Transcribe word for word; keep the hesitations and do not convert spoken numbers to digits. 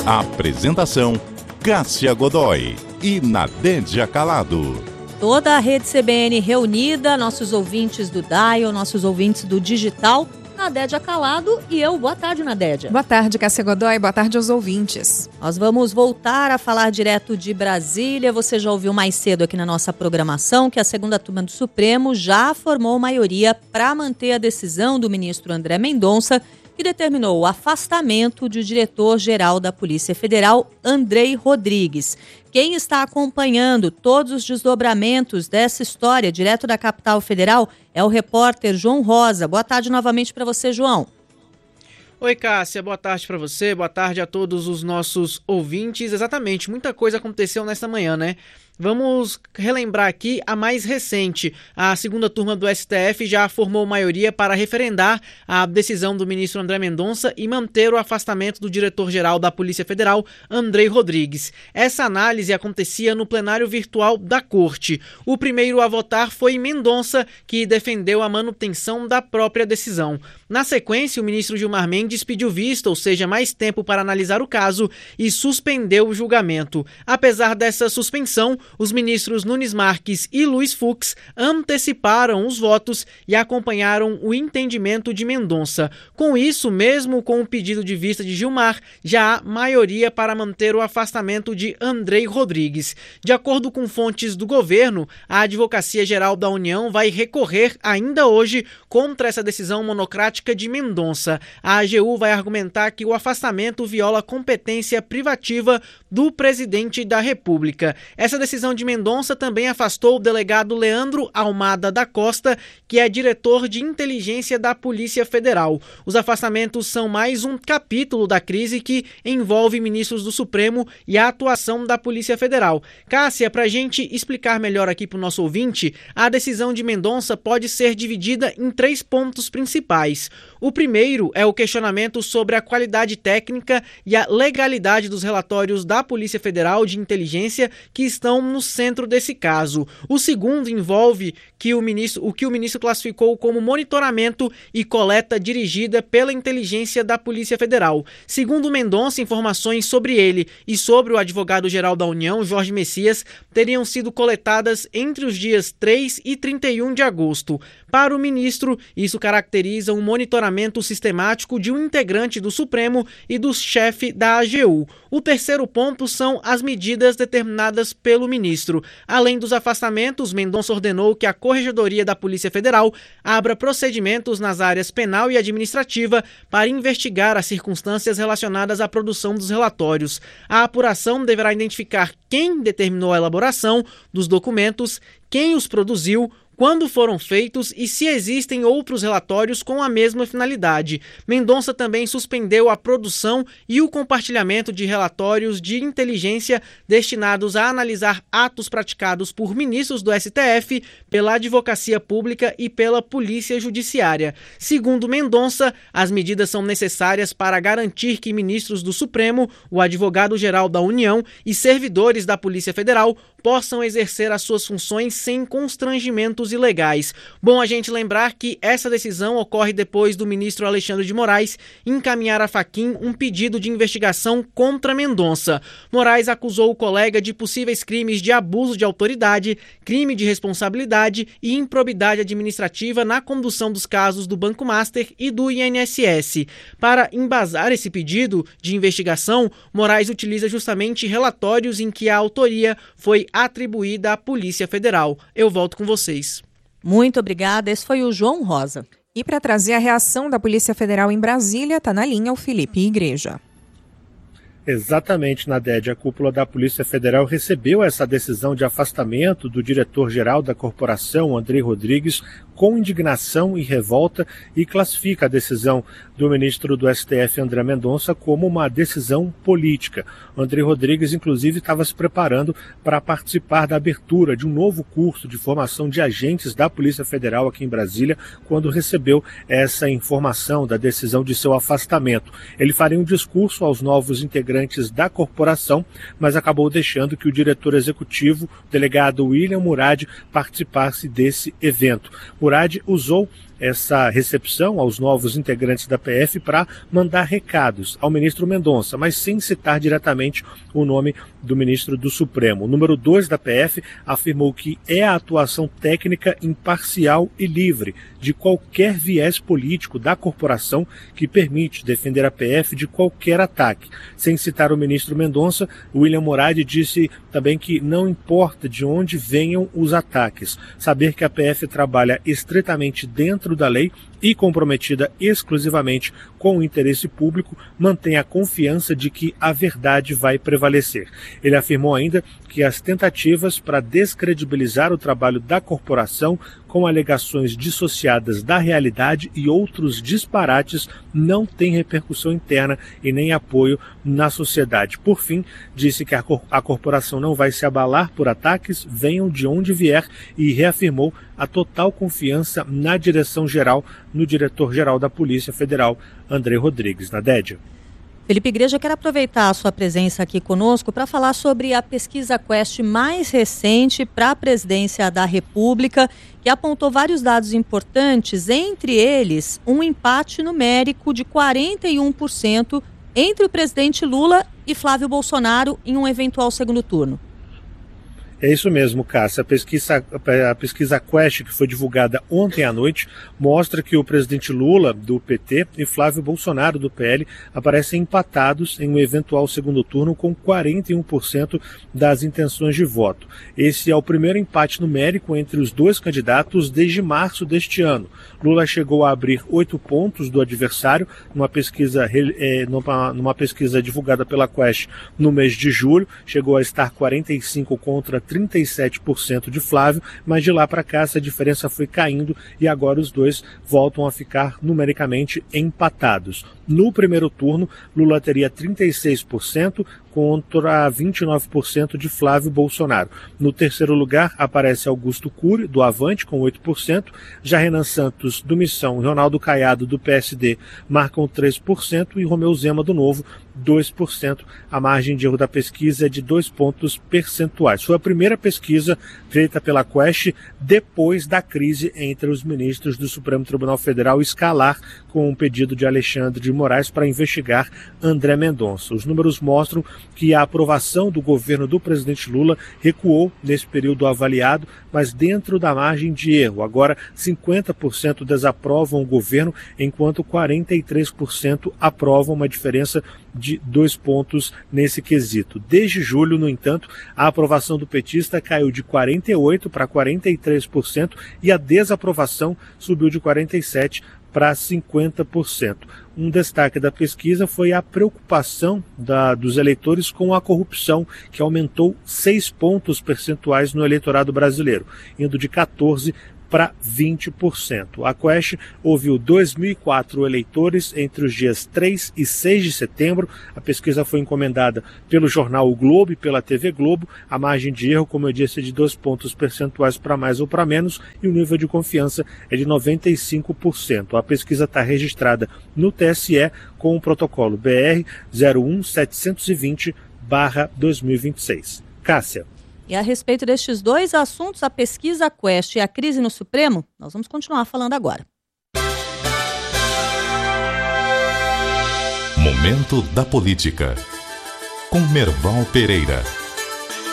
Apresentação: Cássia Godoy e Nadédia Calado. Toda a rede C B N reunida, nossos ouvintes do Dial, nossos ouvintes do Digital, Nadédia Calado e eu. Boa tarde, Nadédia. Boa tarde, Cássia Godoy. Boa tarde aos ouvintes. Nós vamos voltar a falar direto de Brasília. Você já ouviu mais cedo aqui na nossa programação que a segunda turma do Supremo já formou maioria para manter a decisão do ministro André Mendonça, que determinou o afastamento do diretor-geral da Polícia Federal, Andrei Rodrigues. Quem está acompanhando todos os desdobramentos dessa história, direto da capital federal, é o repórter João Rosa. Boa tarde novamente para você, João. Oi, Cássia, boa tarde para você, boa tarde a todos os nossos ouvintes. Exatamente, muita coisa aconteceu nesta manhã, né? Vamos relembrar aqui a mais recente. A segunda turma do S T F já formou maioria para referendar a decisão do ministro André Mendonça e manter o afastamento do diretor-geral da Polícia Federal, Andrei Rodrigues. Essa análise acontecia no plenário virtual da Corte. O primeiro a votar foi Mendonça, que defendeu a manutenção da própria decisão. Na sequência, o ministro Gilmar Mendes pediu vista, ou seja, mais tempo para analisar o caso, e suspendeu o julgamento. Apesar dessa suspensão, os ministros Nunes Marques e Luiz Fux anteciparam os votos e acompanharam o entendimento de Mendonça. Com isso, mesmo com o pedido de vista de Gilmar, já há maioria para manter o afastamento de Andrei Rodrigues. De acordo com fontes do governo, a Advocacia Geral da União vai recorrer ainda hoje contra essa decisão monocrática de Mendonça. A A G U vai argumentar que o afastamento viola a competência privativa do presidente da República. Essa decisão de Mendonça também afastou o delegado Leandro Almada da Costa, que é diretor de inteligência da Polícia Federal. Os afastamentos são mais um capítulo da crise que envolve ministros do Supremo e a atuação da Polícia Federal. Cássia, para a gente explicar melhor aqui para o nosso ouvinte, a decisão de Mendonça pode ser dividida em três pontos principais. O primeiro é o questionamento sobre a qualidade técnica e a legalidade dos relatórios da Polícia Federal de Inteligência que estão no centro desse caso. O segundo envolve que o, ministro, o que o ministro classificou como monitoramento e coleta dirigida pela inteligência da Polícia Federal. Segundo Mendonça, informações sobre ele e sobre o advogado-geral da União, Jorge Messias, teriam sido coletadas entre os dias três e trinta e um de agosto. Para o ministro, isso caracteriza um monitoramento sistemático de um integrante do Supremo e do chefe da A G U. O terceiro ponto são as medidas determinadas pelo ministro. Além dos afastamentos, Mendonça ordenou que a Corregedoria da Polícia Federal abra procedimentos nas áreas penal e administrativa para investigar as circunstâncias relacionadas à produção dos relatórios. A apuração deverá identificar quem determinou a elaboração dos documentos, quem os produziu, quando foram feitos e se existem outros relatórios com a mesma finalidade. Mendonça também suspendeu a produção e o compartilhamento de relatórios de inteligência destinados a analisar atos praticados por ministros do S T F, pela Advocacia Pública e pela Polícia Judiciária. Segundo Mendonça, as medidas são necessárias para garantir que ministros do Supremo, o advogado-geral da União e servidores da Polícia Federal possam exercer as suas funções sem constrangimentos ilegais. Bom a gente lembrar que essa decisão ocorre depois do ministro Alexandre de Moraes encaminhar à Fachin um pedido de investigação contra Mendonça. Moraes acusou o colega de possíveis crimes de abuso de autoridade, crime de responsabilidade e improbidade administrativa na condução dos casos do Banco Master e do I N S S. Para embasar esse pedido de investigação, Moraes utiliza justamente relatórios em que a autoria foi atribuída à Polícia Federal. Eu volto com vocês. Muito obrigada. Esse foi o João Rosa. E para trazer a reação da Polícia Federal em Brasília, está na linha o Felipe Igreja. Exatamente, Nadédia. A cúpula da Polícia Federal recebeu essa decisão de afastamento do diretor-geral da corporação, Andrei Rodrigues, com indignação e revolta e classifica a decisão do ministro do S T F, André Mendonça, como uma decisão política. O Andrei Rodrigues, inclusive, estava se preparando para participar da abertura de um novo curso de formação de agentes da Polícia Federal aqui em Brasília, quando recebeu essa informação da decisão de seu afastamento. Ele faria um discurso aos novos integrantes da corporação, mas acabou deixando que o diretor executivo, o delegado William Murad, participasse desse evento. Murad usou essa recepção aos novos integrantes da P F para mandar recados ao ministro Mendonça, mas sem citar diretamente o nome do ministro do Supremo. O número dois da P F afirmou que é a atuação técnica imparcial e livre de qualquer viés político da corporação que permite defender a P F de qualquer ataque. Sem citar o ministro Mendonça, William Moradi disse também que não importa de onde venham os ataques, saber que a P F trabalha estritamente dentro da lei e comprometida exclusivamente com o interesse público, mantém a confiança de que a verdade vai prevalecer. Ele afirmou ainda que as tentativas para descredibilizar o trabalho da corporação com alegações dissociadas da realidade e outros disparates não têm repercussão interna e nem apoio na sociedade. Por fim, disse que a, cor- a corporação não vai se abalar por ataques, venham de onde vier, e reafirmou a total confiança na direção-geral, no diretor-geral da Polícia Federal, André Rodrigues. Nadédia. Felipe Igreja, quero aproveitar a sua presença aqui conosco para falar sobre a pesquisa Quest mais recente para a presidência da República, que apontou vários dados importantes, entre eles um empate numérico de quarenta e um por cento entre o presidente Lula e Flávio Bolsonaro em um eventual segundo turno. É isso mesmo, Cássia. A pesquisa, a pesquisa Quest, que foi divulgada ontem à noite, mostra que o presidente Lula, do P T, e Flávio Bolsonaro, do P L, aparecem empatados em um eventual segundo turno com quarenta e um por cento das intenções de voto. Esse é o primeiro empate numérico entre os dois candidatos desde março deste ano. Lula chegou a abrir oito pontos do adversário numa pesquisa, é, numa, numa pesquisa divulgada pela Quest no mês de julho, chegou a estar quarenta e cinco contra trinta e sete por cento de Flávio, mas de lá para cá essa diferença foi caindo e agora os dois voltam a ficar numericamente empatados. No primeiro turno, Lula teria trinta e seis por cento contra vinte e nove por cento de Flávio Bolsonaro. No terceiro lugar aparece Augusto Cury, do Avante, com oito por cento, já Renan Santos, do Missão, e Ronaldo Caiado, do P S D, marcam três por cento e Romeu Zema, do Novo, dois por cento. A margem de erro da pesquisa é de dois pontos percentuais. Foi a primeira pesquisa feita pela Quest depois da crise entre os ministros do Supremo Tribunal Federal escalar com um pedido de Alexandre de Moraes para investigar André Mendonça. Os números mostram que a aprovação do governo do presidente Lula recuou nesse período avaliado, mas dentro da margem de erro. Agora, cinquenta por cento desaprovam o governo, enquanto quarenta e três por cento aprovam, uma diferença de dois pontos nesse quesito. Desde julho, no entanto, a aprovação do petista caiu de quarenta e oito por cento para quarenta e três por cento e a desaprovação subiu de quarenta e sete por cento para cinquenta por cento. Um destaque da pesquisa foi a preocupação da, dos eleitores com a corrupção, que aumentou seis pontos percentuais no eleitorado brasileiro, indo de quatorze por cento para vinte por cento. A Quest ouviu dois mil e quatro eleitores entre os dias três e seis de setembro. A pesquisa foi encomendada pelo jornal O Globo e pela T V Globo. A margem de erro, como eu disse, é de dois pontos percentuais para mais ou para menos, e o nível de confiança é de noventa e cinco por cento. A pesquisa está registrada no T S E com o protocolo B R zero um setecentos e vinte barra dois mil e vinte e seis. Cássia. E a respeito destes dois assuntos, a pesquisa Quest e a crise no Supremo, nós vamos continuar falando agora. Momento da Política, com Merval Pereira.